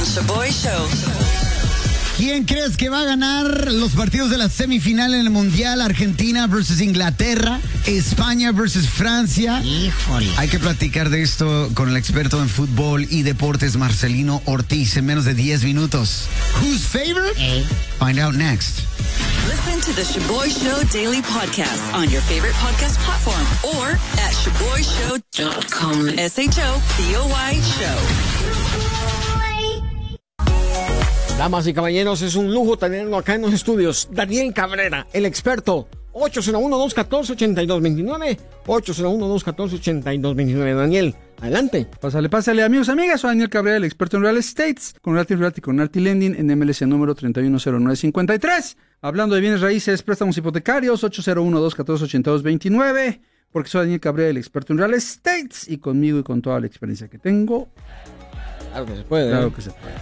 on Shaboy Show. ¿Quién crees que va a ganar los partidos de la semifinal en el Mundial? Argentina versus Inglaterra, España versus Francia. Híjole. Hay que platicar de esto con el experto en fútbol y deportes Marcelino Ortiz en menos de 10 minutos. Who's favorite? Find out next. Listen to the Shaboy Show daily podcast on your favorite podcast platform or at shaboyshow.com. SHOBOY Show. Damas y caballeros, es un lujo tenerlo acá en los estudios. Daniel Cabrera, el experto. 801-214-8229. 801-214-8229. Daniel, adelante. Pásale, amigos, amigas. Soy Daniel Cabrera, el experto en real estate, con Realty y con Realty Lending en MLS número 310953. Hablando de bienes raíces, préstamos hipotecarios, 801-214-8229. Porque soy Daniel Cabrera, el experto en real estate, y conmigo y con toda la experiencia que tengo. Claro que se puede. Claro que se puede.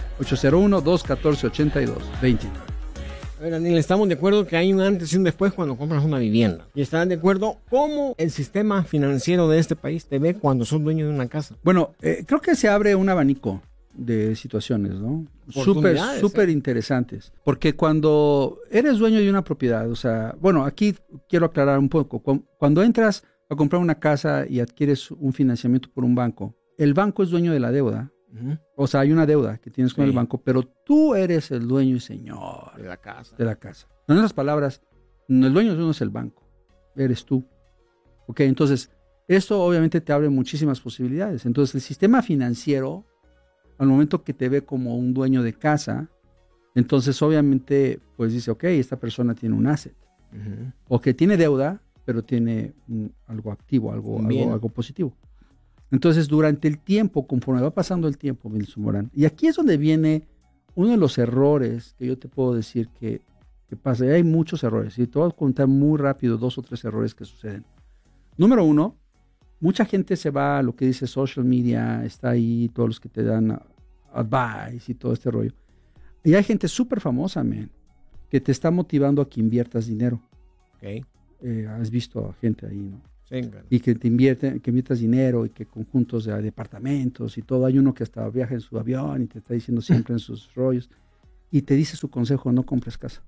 801-214-8229. A ver, Daniel, estamos de acuerdo que hay un antes y un después cuando compras una vivienda. Y están de acuerdo cómo el sistema financiero de este país te ve cuando sos dueño de una casa. Bueno, creo que se abre un abanico de situaciones, ¿no? Súper interesantes. Porque cuando eres dueño de una propiedad, o sea, bueno, aquí quiero aclarar un poco. Cuando entras a comprar una casa y adquieres un financiamiento por un banco, el banco es dueño de la deuda. O sea, hay una deuda que tienes con el banco, pero tú eres el dueño y señor de la casa. En otras palabras, el dueño no es el banco, eres tú. Ok, entonces, esto obviamente te abre muchísimas posibilidades. Entonces, el sistema financiero, al momento que te ve como un dueño de casa, entonces obviamente, pues dice, ok, esta persona tiene un asset. O que tiene deuda, pero tiene algo activo, algo positivo. Entonces, durante el tiempo, conforme va pasando el tiempo, Milson Morán, y aquí es donde viene uno de los errores que yo te puedo decir que pasa. Y hay muchos errores, y te voy a contar muy rápido 2 o 3 errores que suceden. Número 1, mucha gente se va a lo que dice social media, está ahí, todos los que te dan advice y todo este rollo. Y hay gente súper famosa, que te está motivando a que inviertas dinero. Okay. Has visto a gente ahí, ¿no? Sí, claro. Y que inviertas dinero y que conjuntos de departamentos y todo. Hay uno que hasta viaja en su avión y te está diciendo siempre en sus rollos y te dice su consejo: no compres casa,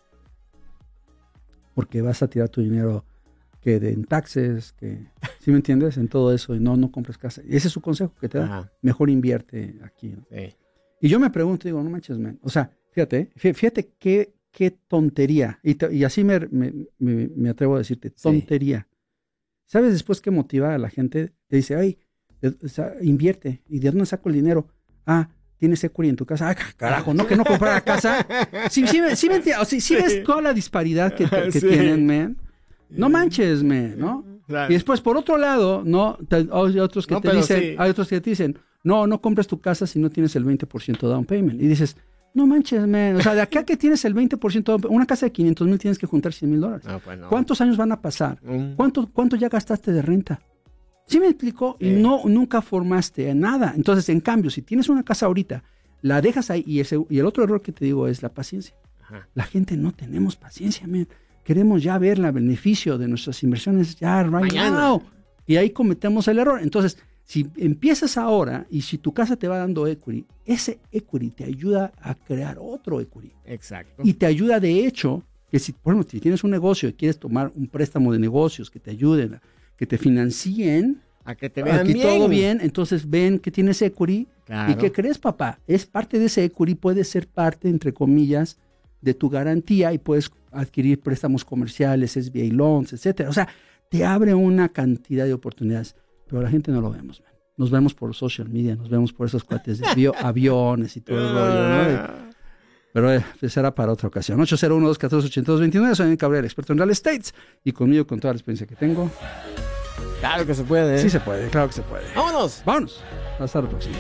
porque vas a tirar tu dinero en taxes, ¿sí me entiendes? En todo eso, y no compres casa. Ese es su consejo que te da. Ajá. Mejor invierte aquí, ¿no? Sí. Y yo me pregunto, digo, no manches, man. O sea, fíjate qué tontería. Y así me atrevo a decirte, tontería. Sí. ¿Sabes después qué motiva a la gente? Te dice, ay, invierte. ¿Y de dónde saco el dinero? Tienes equity en tu casa. Ay, carajo, ¿no? Que no comprar la casa. Sí me entiendes. O sea, ¿sí ves toda la disparidad que tienen, man? No manches, man, ¿no? Claro. Y después, por otro lado, ¿no? Hay otros que te dicen, no compres tu casa si no tienes el 20% down payment. Y dices, no manches, man. O sea, de acá que tienes el 20%, una casa de 500,000 tienes que juntar $100,000. No, pues no. ¿Cuántos años van a pasar? ¿Cuánto ya gastaste de renta? ¿Sí me explicó? Y nunca formaste nada. Entonces, en cambio, si tienes una casa ahorita, la dejas ahí. Y el otro error que te digo es la paciencia. Ajá. La gente no tenemos paciencia, man. Queremos ya ver el beneficio de nuestras inversiones ya right now. Y ahí cometemos el error. Entonces, si empiezas ahora y si tu casa te va dando equity, ese equity te ayuda a crear otro equity. Exacto. Y te ayuda, de hecho, que si tienes un negocio y quieres tomar un préstamo de negocios que te ayuden, que te financien, a que te vean bien. Todo bien, entonces ven que tienes equity. Claro. ¿Y qué crees, papá? Es parte de ese equity, puede ser parte, entre comillas, de tu garantía y puedes adquirir préstamos comerciales, SBA loans, etcétera. O sea, te abre una cantidad de oportunidades. Pero la gente no lo vemos, man. Nos vemos por social media, nos vemos por esos cuates de aviones y todo el rollo, ¿no? Pero será para otra ocasión. 801-214-8229. Soy Daniel Cabrera, experto en real estate, y conmigo, con toda la experiencia que tengo. Claro que se puede, ¿eh? Sí se puede, claro que se puede. ¡Vámonos! Hasta la próxima.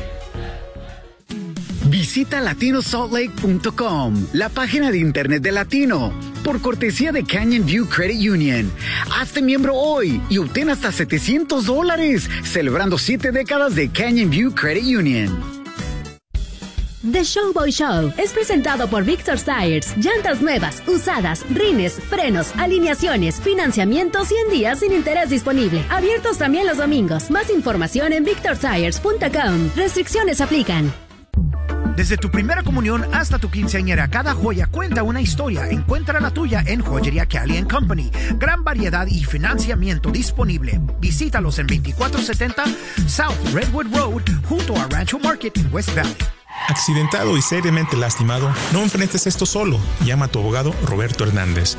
Visita LatinoSaltLake.com, la página de internet de Latino, por cortesía de Canyon View Credit Union. Hazte miembro hoy y obtén hasta $700, celebrando 7 décadas de Canyon View Credit Union. The Showboy Show es presentado por Victor's Tires. Llantas nuevas, usadas, rines, frenos, alineaciones, financiamiento 100 días sin interés disponible. Abiertos también los domingos. Más información en victortires.com. Restricciones aplican. Desde tu primera comunión hasta tu quinceañera, cada joya cuenta una historia. Encuentra la tuya en Joyería Cali & Company. Gran variedad y financiamiento disponible. Visítalos en 2470 South Redwood Road, junto a Rancho Market en West Valley. Accidentado y seriamente lastimado, no enfrentes esto solo. Llama a tu abogado Roberto Hernández,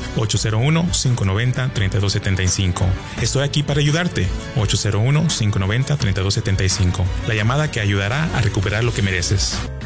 801-590-3275. Estoy aquí para ayudarte, 801-590-3275. La llamada que ayudará a recuperar lo que mereces.